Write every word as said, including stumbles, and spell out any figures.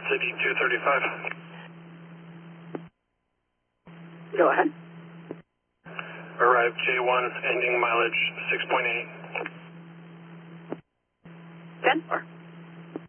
City two thirty-five. Go ahead. Arrived J one, ending mileage six point eight. ten four.